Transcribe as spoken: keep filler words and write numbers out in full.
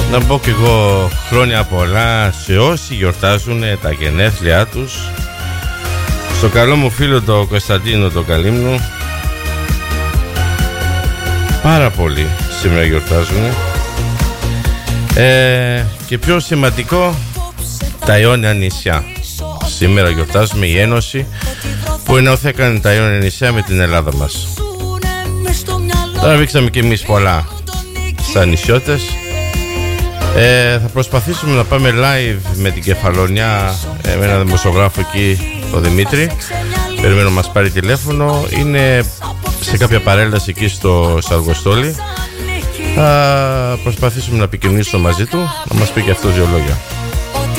Να πω κι εγώ χρόνια πολλά σε όσοι γιορτάζουν τα γενέθλιά τους. Στο καλό μου φίλο το Κωνσταντίνο το Καλύμνου, πάρα πολύ σήμερα γιορτάζουν. ε, Και πιο σημαντικό, τα Ιόνια νησιά. Σήμερα γιορτάζουμε η ένωση που ενώθηκαν τα Ιόνια νησιά με την Ελλάδα μας. Τραβήξαμε κι εμείς πολλά σαν νησιώτες. ε, Θα προσπαθήσουμε να πάμε live με την Κεφαλονιά, ε, με έναν δημοσιογράφο εκεί, το Δημήτρη. Περιμένω να μας πάρει τηλέφωνο. Είναι σε κάποια παρέλαση εκεί στο Αργοστόλι. Θα προσπαθήσουμε να επικοινωνήσουμε μαζί του, να μας πει και αυτός δύο λόγια.